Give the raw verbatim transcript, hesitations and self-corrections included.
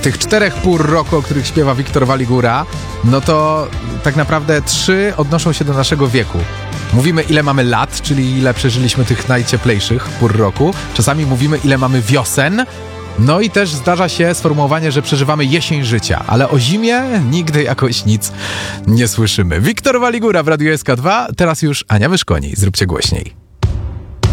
tych czterech pór roku, o których śpiewa Wiktor Waligura, no to tak naprawdę trzy odnoszą się do naszego wieku. Mówimy, ile mamy lat, czyli ile przeżyliśmy tych najcieplejszych pór roku. Czasami mówimy, ile mamy wiosen. No i też zdarza się sformułowanie, że przeżywamy jesień życia, ale o zimie nigdy jakoś nic nie słyszymy. Wiktor Waligura w Radiu S K dwa, teraz już Ania Wyszkoni. Zróbcie głośniej.